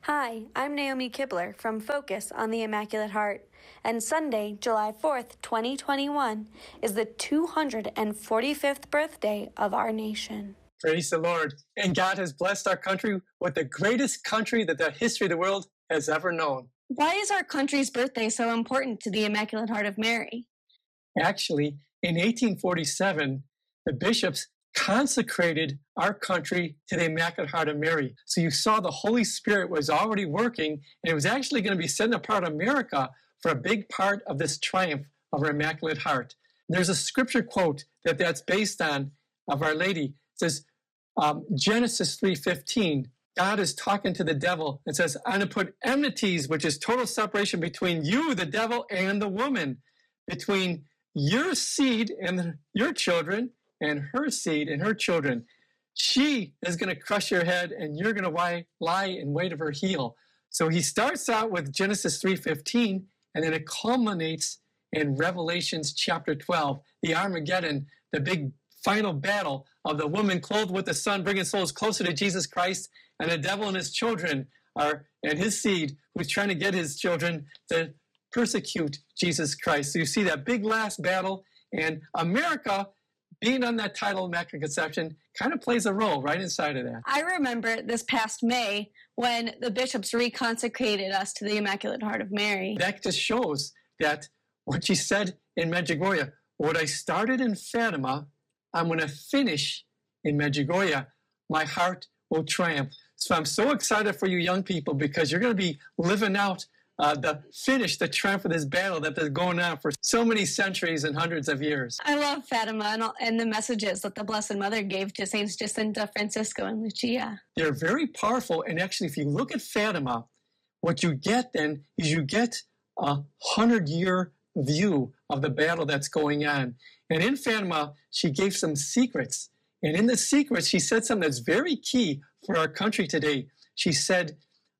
Hi, I'm Naomi Kibler from Focus on the Immaculate Heart, and Sunday, July 4th, 2021, is the 245th birthday of our nation. Praise the Lord. And God has blessed our country with the greatest country that the history of the world has ever known. Why is our country's birthday so important to the Immaculate Heart of Mary? Actually, in 1847, the bishops consecrated our country to the Immaculate Heart of Mary. So you saw the Holy Spirit was already working, and it was actually going to be setting apart America for a big part of this triumph of our Immaculate Heart. There's a scripture quote that's based on of Our Lady. It says, Genesis 3:15, God is talking to the devil and says, I'm going to put enmities, which is total separation between you, the devil, and the woman, between your seed and your children, and her seed and her children. She is going to crush your head, and you're going to lie in wait of her heel. So he starts out with Genesis 3:15, and then it culminates in Revelations chapter 12, the Armageddon, the big final battle of the woman clothed with the sun, bringing souls closer to Jesus Christ, and the devil and his children and his seed, who's trying to get his children to persecute Jesus Christ. So you see that big last battle, and America, being on that title of Immaculate Conception, kind of plays a role right inside of that. I remember this past May when the bishops reconsecrated us to the Immaculate Heart of Mary. That just shows that what she said in Medjugorje, what I started in Fatima, I'm going to finish in Medjugorje. My heart will triumph. So I'm so excited for you young people, because you're going to be living out the triumph of this battle that's been going on for so many centuries and hundreds of years. I love Fatima and the messages that the Blessed Mother gave to Saints Jacinta, Francisco, and Lucia. They're very powerful, and actually, if you look at Fatima, what you get then is you get a 100-year view of the battle that's going on. And in Fatima, she gave some secrets. And in the secrets, she said something that's very key for our country today. She said,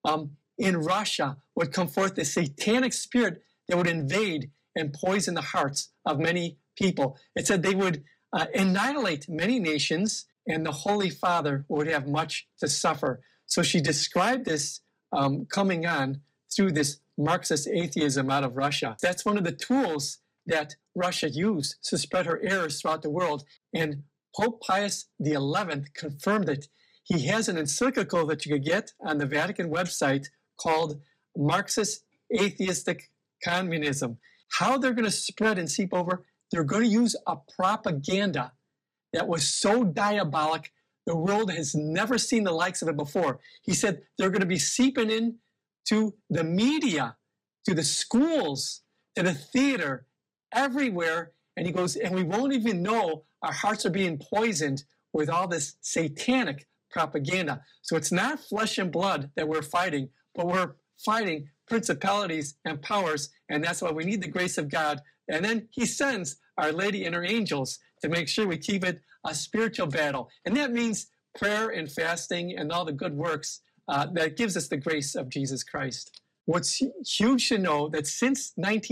in Russia would come forth the satanic spirit that would invade and poison the hearts of many people. It said they would annihilate many nations, and the Holy Father would have much to suffer. So she described this coming on through this Marxist atheism out of Russia. That's one of the tools that Russia used to spread her errors throughout the world. And Pope Pius XI confirmed it. He has an encyclical that you could get on the Vatican website called Marxist Atheistic Communism. How they're going to spread and seep over, they're going to use a propaganda that was so diabolic, the world has never seen the likes of it before. He said they're going to be seeping in to the media, to the schools, to the theater, everywhere. And he goes, and we won't even know our hearts are being poisoned with all this satanic propaganda. So it's not flesh and blood that we're fighting, but we're fighting principalities and powers, and that's why we need the grace of God. And then he sends Our Lady and her angels to make sure we keep it a spiritual battle. And that means prayer and fasting and all the good works that gives us the grace of Jesus Christ. What's huge to know that since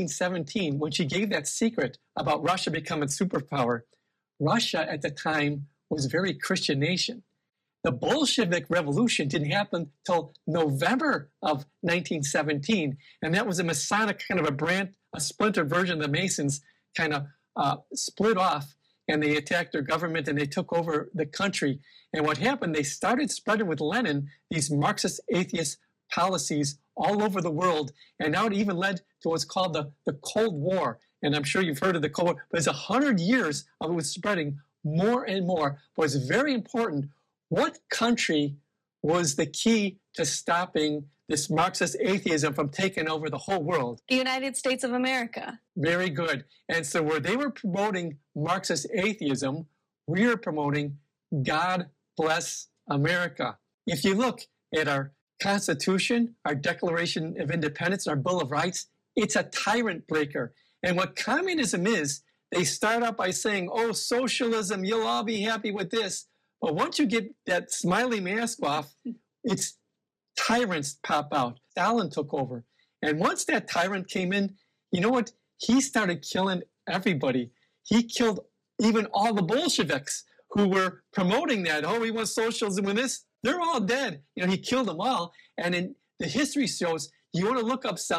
1917, when she gave that secret about Russia becoming a superpower, Russia at the time was a very Christian nation. The Bolshevik Revolution didn't happen till November of 1917, and that was a Masonic kind of a splinter version of the Masons kind of split off, and they attacked their government and they took over the country. And what happened, they started spreading with Lenin these Marxist atheist policies all over the world, and now it even led to what's called the Cold War. And I'm sure you've heard of the Cold War, but it's 100 years of it was spreading more and more. But it's very important. What country was the key to stopping this Marxist atheism from taking over the whole world? The United States of America. Very good. And so where they were promoting Marxist atheism, we are promoting God bless America. If you look at our Constitution, our Declaration of Independence, our Bill of Rights, it's a tyrant breaker. And what communism is, they start out by saying, oh, socialism, you'll all be happy with this. But once you get that smiley mask off, it's tyrants pop out. Stalin took over. And once that tyrant came in, you know what? He started killing everybody. He killed even all the Bolsheviks who were promoting that. Oh, we want socialism with this. They're all dead. You know, he killed them all. And the history shows you want to look up something.